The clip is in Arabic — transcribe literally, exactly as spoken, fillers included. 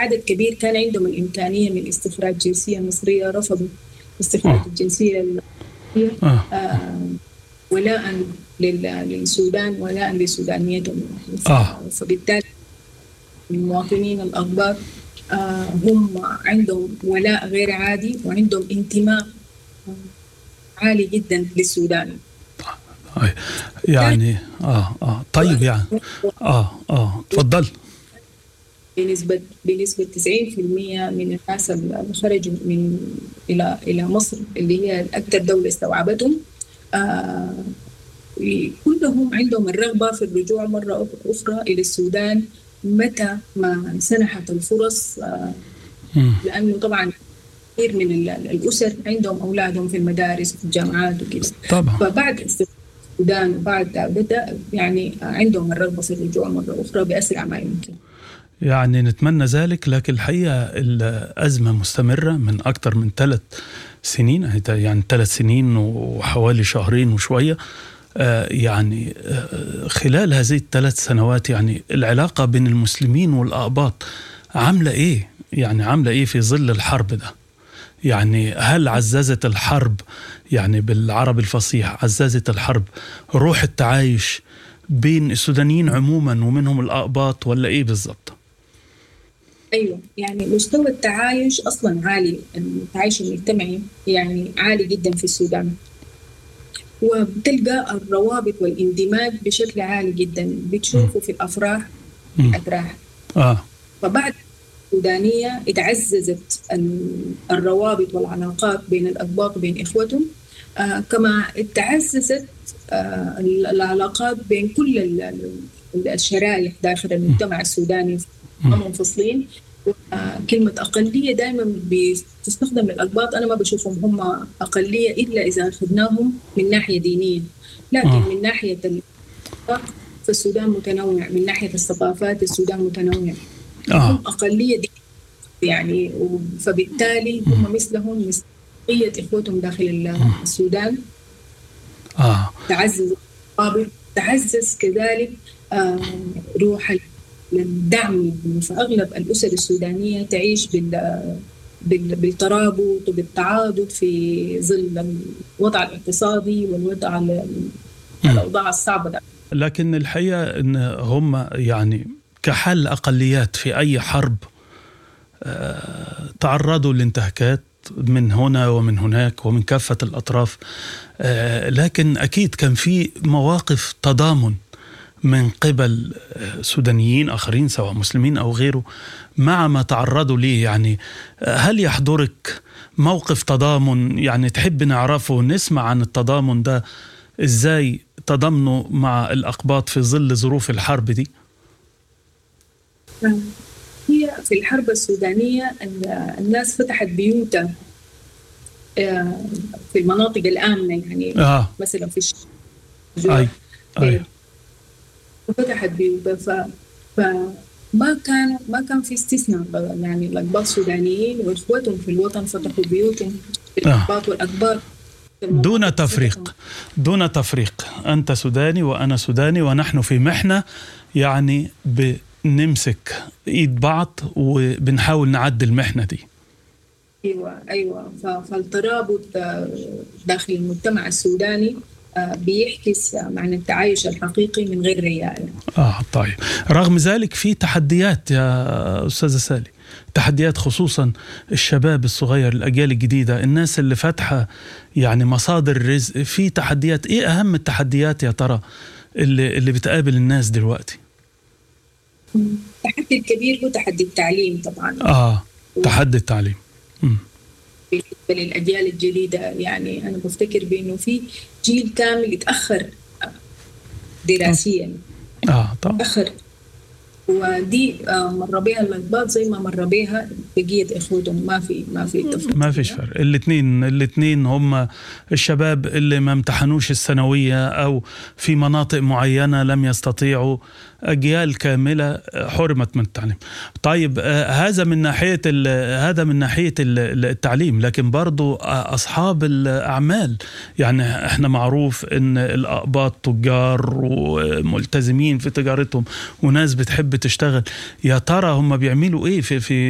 عدد كبير كان عندهم الإمكانية من استخراج جنسية مصرية رفضوا استخراج آه. الجنسية المصرية آه. آه ولاء للسودان، ولاء لسودانيتهم. آه. فبالتالي المواطنين الأقباط آه هم عندهم ولاء غير عادي، وعندهم انتماء عالي جدا للسودان. يعني اه اه طيب يعني اه اه تفضل. بنسبة بنسبة تسعين بالمئة من الناس اللي خرجوا من إلى إلى مصر اللي هي أكثر دولة استوعبتهم آه كلهم عندهم الرغبة في الرجوع مرة أخرى إلى السودان متى ما سنحت الفرص، آه لأنه طبعا كثير من الأسر عندهم أولادهم في المدارس وفي الجامعات وكذا. طبعا. فبعد السودان وبعد بدأ يعني عندهم الرغبة في الرجوع مرة أخرى بأسرع ما يمكن. يعني نتمنى ذلك، لكن الحقيقة الأزمة مستمرة من أكثر من ثلاث سنين، يعني ثلاث سنين وحوالي شهرين وشوية. آه يعني آه خلال هذه الثلاث سنوات يعني العلاقة بين المسلمين والأقباط عاملة إيه؟ يعني عاملة إيه في ظل الحرب ده؟ يعني هل عززت الحرب، يعني بالعربي الفصيح عززت الحرب روح التعايش بين السودانيين عموما ومنهم الأقباط، ولا إيه بالضبط؟ أيوة، يعني مستوى التعايش أصلا عالي، التعايش المجتمعي يعني عالي جدا في السودان، وبتلقى الروابط والاندماج بشكل عالي جدا، بتشوفه في الأفراح في الأتراح. آه. فبعد السودانية اتعززت الروابط والعلاقات بين الأقباط وبين إخوتهم، آه كما اتعززت آه العلاقات بين كل الشرائح داخل المجتمع السوداني منفصلين. كلمة أقلية دائما بتستخدم للأقباط، أنا ما بشوفهم هم أقلية إلا إذا أخذناهم من ناحية دينية، لكن م. من ناحية فالسودان متنوع، من ناحية الثقافات السودان متنوع. آه. هم أقلية دينية يعني، فبالتالي هم مثلهم مثلية إخوتهم داخل السودان. آه. تعزز تعزز كذلك آه روح الدعم، فأغلب الأسر السودانية تعيش بال بالترابط وبالتعاضد في ظل الوضع الاقتصادي والوضع الأوضاع الصعبة ده. لكن الحقيقة إن هم يعني كحل أقليات في أي حرب تعرضوا لانتهاكات من هنا ومن هناك ومن كافة الأطراف، لكن أكيد كان في مواقف تضامن من قبل سودانيين آخرين سواء مسلمين أو غيره مع ما تعرضوا ليه. يعني هل يحضرك موقف تضامن يعني تحب نعرفه، نسمع عن التضامن ده إزاي تضامنوا مع الأقباط في ظل ظروف الحرب دي؟ هي في الحرب السودانية الناس فتحت بيوتها في المناطق الآمنة، يعني آه. مثلا في الشارع أي. أي. فتحت بيوتها، ف... فما كان ما كان في استثناء، يعني الأقباط السودانيين وإخوتهم في الوطن فتحوا بيوتهم الأقباط والأقباط دون تفريق، دون تفريق، أنت سوداني وأنا سوداني ونحن في محنة، يعني بنمسك إيد بعض وبنحاول نعدي المحنة دي. أيوة أيوة فالترابط داخل المجتمع السوداني بيحكس معنى التعايش الحقيقي من غير رياء. آه طيب، رغم ذلك في تحديات يا أستاذة سالي، تحديات خصوصا الشباب الصغير، الأجيال الجديدة، الناس اللي فاتحة يعني مصادر الرزق، في تحديات. إيه أهم التحديات يا ترى اللي, اللي بتقابل الناس دلوقتي؟ التحدي الكبير هو تحدي التعليم طبعا. آه تحدي التعليم. م. بالنسبة للأجيال الجديدة، يعني أنا بفتكر بأنه في جيل كامل يتأخر دراسيا. آه طبعا. تأخر، ودي مر بها الأقباط زي ما مر بها بقية إخوتهم، ما في ما في تفرق، ما فيش فرق. الاثنين الاثنين هم الشباب اللي ما امتحنوش الثانوية أو في مناطق معينة لم يستطيعوا، أجيال كاملة حرمت من التعليم. طيب آه هذا من ناحية هذا من ناحية التعليم، لكن برضو أصحاب الأعمال، يعني احنا معروف إن الأقباط تجار وملتزمين في تجارتهم وناس بتحب تشتغل. يا ترى هم بيعملوا إيه في في